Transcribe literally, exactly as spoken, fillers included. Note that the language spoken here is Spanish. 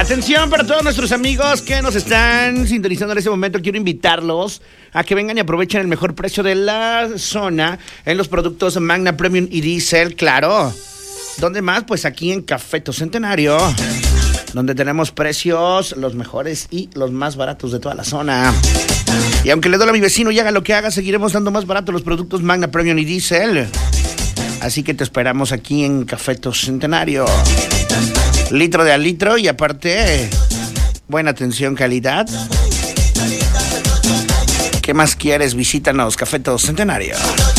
Atención para todos nuestros amigos que nos están sintonizando en este momento. Quiero invitarlos a que vengan y aprovechen el mejor precio de la zona en los productos Magna Premium y Diesel, claro. ¿Dónde más? Pues aquí en Cafeto Centenario, donde tenemos precios los mejores y los más baratos de toda la zona. Y aunque le duele a mi vecino y haga lo que haga, seguiremos dando más baratos los productos Magna Premium y Diesel. Así que te esperamos aquí en Cafeto Centenario. Litro de a litro y aparte, buena atención, calidad. ¿Qué más quieres? Visítanos, Cafeto Centenario.